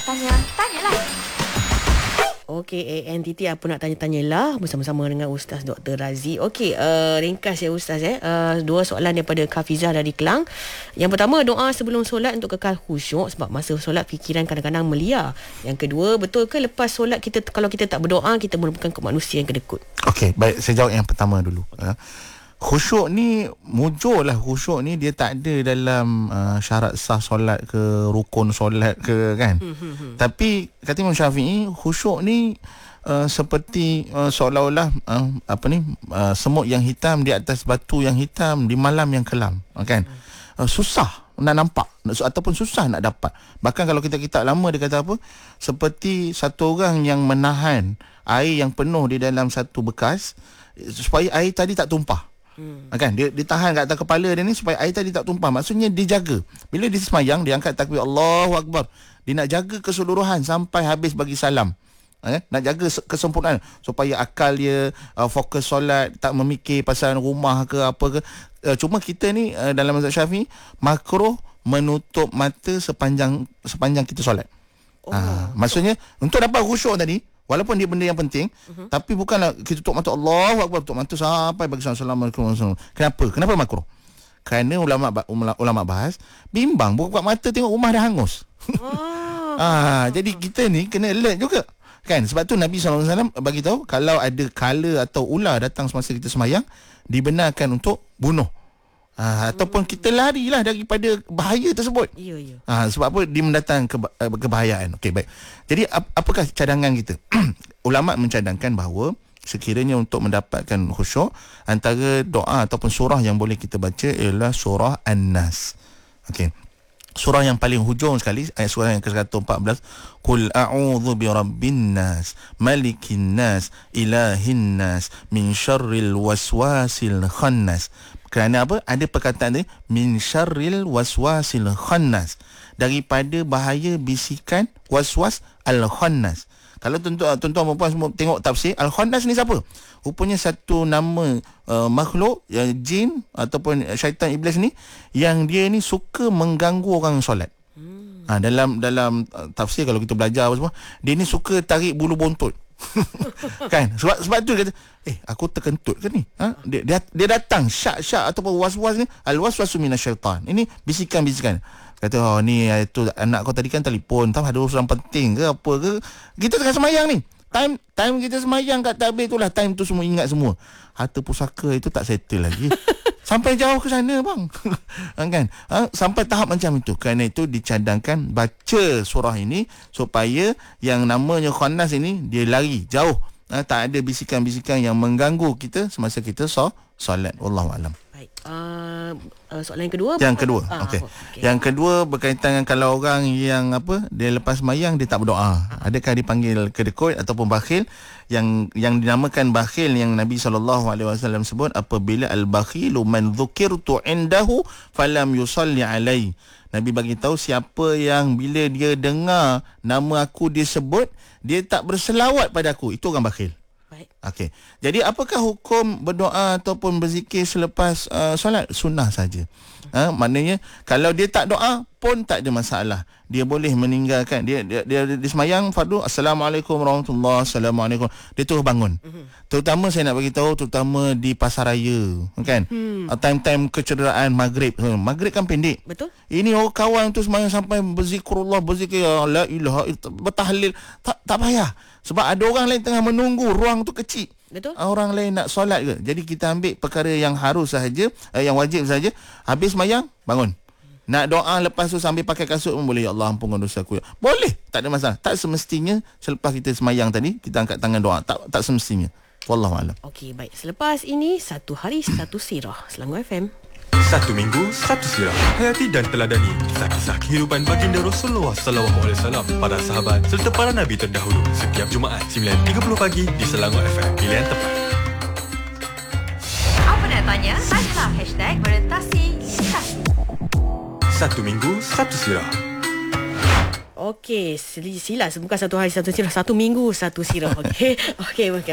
Tanyalah. Okey, ANTT apa nak tanya-tanyalah bersama-sama dengan Ustaz Dr. Razi. Okey, ringkas ya Ustaz dua soalan daripada Kafizah dari Kelang. Yang pertama, doa sebelum solat untuk kekal khusyuk sebab masa solat fikiran kadang-kadang melia. Yang kedua, betul ke lepas solat kita kalau kita tak berdoa kita merupakan manusia yang kedekut? Okey, baik, saya jawab yang pertama dulu. Khusyuk ni, mujurlah khusyuk ni dia tak ada dalam syarat sah solat ke, rukun solat ke, kan. Tapi kata Imam Syafi'i, khusyuk ni seperti seolah-olah semut yang hitam di atas batu yang hitam di malam yang kelam, kan. Susah nak nampak ataupun susah nak dapat. Bahkan kalau kitab-kitab lama dia kata apa, seperti satu orang yang menahan air yang penuh di dalam satu bekas supaya air tadi tak tumpah. Kan, dia tahan kat atas kepala dia ni supaya air tadi tak tumpah. Maksudnya dia jaga. Bila dia semayang, dia angkat takbir Allahu Akbar. Dia nak jaga keseluruhan sampai habis bagi salam. Nak jaga kesempurnaan supaya akal dia fokus solat, tak memikir pasal rumah ke apa ke. Cuma kita ni dalam mazhab Syafi'i makruh menutup mata sepanjang kita solat. Maksudnya untuk dapat khusyuk tadi, walaupun dia benda yang penting, tapi bukanlah kita tutup mata Allahu Akbar, tutup mata sampai bagi Assalamualaikum. Kenapa makruh? Kerana ulama bahas, bimbang buka mata tengok rumah dah hangus. Jadi kita ni kena alert juga. Kan, sebab tu Nabi SAW bagi tahu kalau ada kala atau ular datang semasa kita semayang, dibenarkan untuk bunuh. Ataupun kita larilah daripada bahaya tersebut. Sebab apa? Dia mendatangkan kebahayaan. Okey, baik. Jadi apakah cadangan kita? Ulama mencadangkan bahawa sekiranya untuk mendapatkan khusyuk, antara doa ataupun surah yang boleh kita baca ialah surah An-Nas. Okey. Surah yang paling hujung sekali, ayat surah yang ke-114, Qul a'udzu birabbin nas, malikin nas, ilahin nas, min syarril waswasil khannas. Kerana apa? Ada perkataan ni, min syarril waswasil khannas, daripada bahaya bisikan waswas al-khannas. Kalau tuan-tuan dan puan semua tengok tafsir, al-khannas ni siapa? Rupanya satu nama makhluk, jin ataupun syaitan iblis ni, yang dia ni suka mengganggu orang solat. Dalam tafsir kalau kita belajar apa semua, dia ni suka tarik bulu bontot. Kan, sebab tu dia kata, aku terkentut ke ni? Dia datang syak ataupun was-was ni, al-waswasu minasyaitan. Ini bisikan-bisikan. Kata, ni itu anak kau tadi kan telefon, tahu ada urusan penting ke apa ke. Kita tengah semayang ni. Time kita semayang kat takbir tu lah, time tu semua ingat semua. Harta pusaka itu tak settle lagi. Sampai jauh ke sana bang. Kan? Sampai tahap macam itu. Kerana itu dicadangkan baca surah ini supaya yang namanya khannas ini dia lari jauh. Tak ada bisikan-bisikan yang mengganggu kita semasa kita solat. Wallahualam. Baik. Soalan yang kedua. Okey. Yang kedua berkaitan dengan kalau orang yang dia lepas sembahyang dia tak berdoa. Adakah dipanggil kedekut ataupun bakhil? Yang dinamakan bakhil yang Nabi SAW sebut, apabila al-bakhilu man dzukirtu indahu falam yusalli alai. Nabi bagi tahu siapa yang bila dia dengar nama aku disebut, dia tak berselawat pada aku, itu orang bakhil. Okey. Jadi apakah hukum berdoa ataupun berzikir selepas solat? Sunnah saja. Maknanya kalau dia tak doa pun tak ada masalah. Dia boleh meninggalkan dia semayang fardu, Assalamualaikum warahmatullahi wabarakatuh. Dia terus bangun. Terutama saya nak bagi tahu, terutama di pasaraya, kan? Time-time kecederaan maghrib. Maghrib kan pendek. Betul. Ini kawan tu semayang sampai berzikrullah, berzikir la ilaha illallah, bertahlil, tak payah. Sebab ada orang lain tengah menunggu, ruang tu kecil. Betul. Orang lain nak solat ke. Jadi kita ambil perkara yang harus sahaja, yang wajib saja. Habis semayang, bangun. Nak doa lepas tu sambil pakai kasut pun boleh. Ya Allah, ampunkan dosa aku. Boleh, tak ada masalah. Tak semestinya selepas kita semayang tadi kita angkat tangan doa. Tak semestinya. Wallahualam. Okey, baik. Selepas ini, satu hari satu sirah. Selangor FM. Satu minggu, satu sirah. Hayati dan teladani kisah-kisah kehidupan baginda Rasulullah SAW, para sahabat serta para nabi terdahulu. Setiap Jumaat 9.30 pagi di Selangor FM. Pilihan tepat. Apa nak tanya? Tanyalah #Orientasi Literasi. Satu minggu, satu sirah. Okey, silas. Bukan satu hari satu sirah. Satu minggu satu sirah. Okey. Okey.